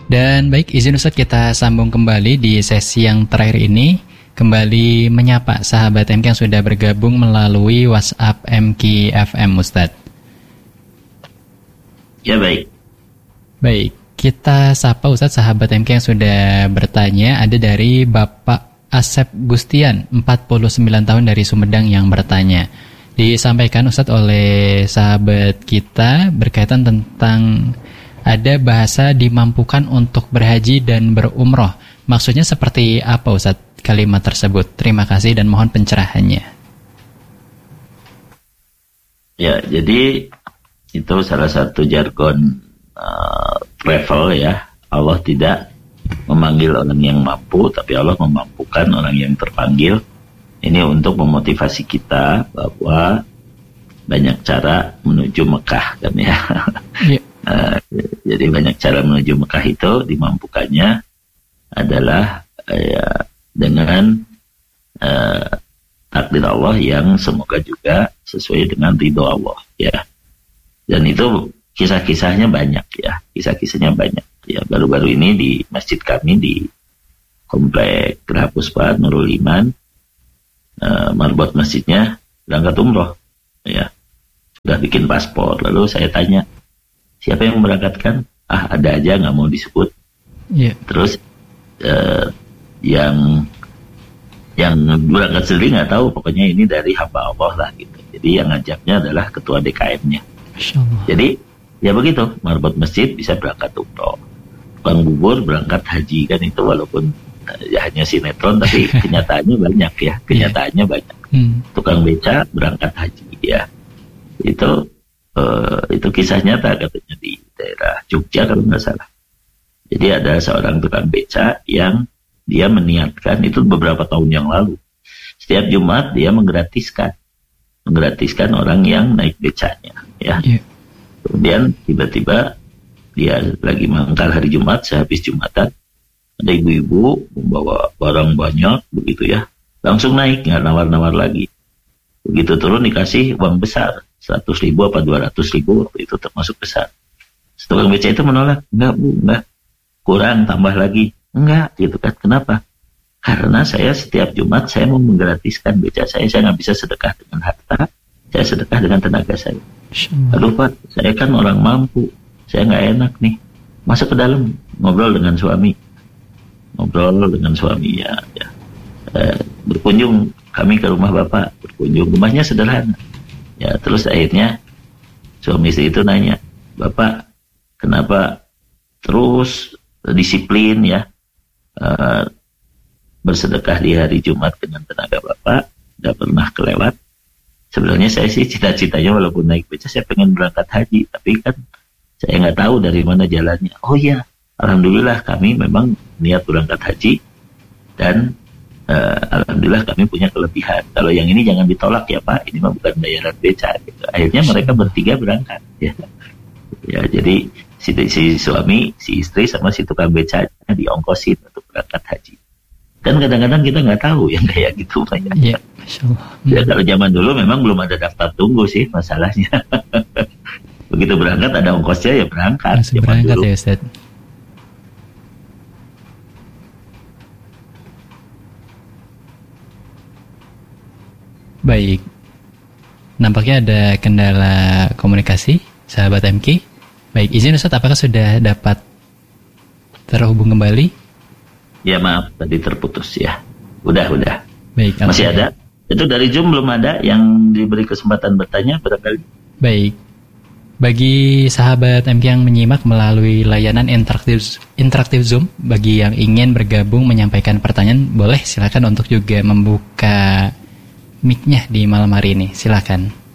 Dan baik, izin Ustaz kita sambung kembali di sesi yang terakhir ini. Kembali menyapa sahabat MK yang sudah bergabung melalui WhatsApp MK FM, Ustaz. Ya, baik. Baik, kita sapa Ustaz sahabat MK yang sudah bertanya. Ada dari Bapak Asep Gustian, 49 tahun dari Sumedang yang bertanya. Disampaikan Ustaz oleh sahabat kita berkaitan tentang ada bahasa dimampukan untuk berhaji dan berumroh. Maksudnya seperti apa Ustaz kalimat tersebut? Terima kasih dan mohon pencerahannya. Ya, jadi itu salah satu jargon travel ya. Allah tidak memanggil orang yang mampu, tapi Allah memampukan orang yang terpanggil. Ini untuk memotivasi kita bahwa banyak cara menuju Mekah kan ya. Yeah. Jadi banyak cara menuju Mekah itu dimampukannya adalah dengan takdir Allah yang semoga juga sesuai dengan ridho Allah ya. Dan itu kisah-kisahnya banyak ya, kisah-kisahnya banyak ya. Baru-baru ini di masjid kami di Komplek Geraha Puspa Nurul Iman, marbot masjidnya berangkat umroh ya, sudah bikin paspor. Lalu saya tanya, siapa yang memberangkatkan? Ada aja, nggak mau disebut. Yeah. Terus yang berangkat sendiri nggak tahu, pokoknya ini dari hamba Allah lah gitu. Jadi yang ngajaknya adalah ketua DKM-nya. Jadi ya begitu, marbot masjid bisa berangkat umroh, tukang bubur berangkat haji kan. Itu walaupun ya hanya sinetron tapi kenyataannya banyak ya, kenyataannya banyak. Tukang beca berangkat haji ya. Itu kisah nyata katanya di daerah Jogja kalau nggak salah. Jadi ada seorang tukang beca yang dia meniatkan itu beberapa tahun yang lalu. Setiap Jumat dia menggratiskan orang yang naik becanya ya. Yeah. Kemudian tiba-tiba dia lagi mangkal hari Jumat, sehabis Jumatan ada ibu-ibu membawa barang banyak begitu ya, langsung naik, nggak nawar-nawar lagi. Begitu turun dikasih uang besar, 100.000 apa 200.000 waktu itu termasuk besar. Tukang beca itu menolak, enggak Bu, enggak, kurang, tambah lagi. Enggak, gitu kan. Kenapa? Karena saya setiap Jumat saya mau menggratiskan beca saya nggak bisa sedekah dengan harta, saya sedekah dengan tenaga saya. Aduh Pak, saya kan orang mampu, saya nggak enak nih, masuk ke dalam ngobrol dengan suami ya. Berkunjung kami ke rumah Bapak, rumahnya sederhana ya. Terus akhirnya suami istri itu nanya, Bapak kenapa terus disiplin ya, bersedekah di hari Jumat dengan tenaga Bapak, nggak pernah kelewat. Sebenarnya saya sih cita-citanya walaupun naik beca saya pengen berangkat haji, tapi kan saya nggak tahu dari mana jalannya. Oh iya, alhamdulillah kami memang niat berangkat haji dan alhamdulillah kami punya kelebihan. Kalau yang ini jangan ditolak ya Pak, ini mah bukan bayaran beca gitu. Akhirnya mereka bertiga berangkat ya. Ya, jadi si suami, si istri sama si tukang becanya diongkosin untuk berangkat haji. Dan kadang-kadang kita nggak tahu yang kayak gitu Pak ya. Iya, Masya Allah. Ya, kalau zaman dulu memang belum ada daftar tunggu sih masalahnya. Begitu berangkat ada ongkosnya ya berangkat. Langsung berangkat dulu. Ya Ustaz. Baik. Nampaknya ada kendala komunikasi sahabat MK. Baik, izin Ustaz, apakah sudah dapat terhubung kembali? Ya maaf, tadi terputus ya. Udah. Baik, masih ada? Itu dari Zoom belum ada yang diberi kesempatan bertanya barangkali. Baik. Bagi sahabat MK yang menyimak melalui layanan interaktif Zoom, bagi yang ingin bergabung menyampaikan pertanyaan, boleh silakan untuk juga membuka mic-nya di malam hari ini. Silakan.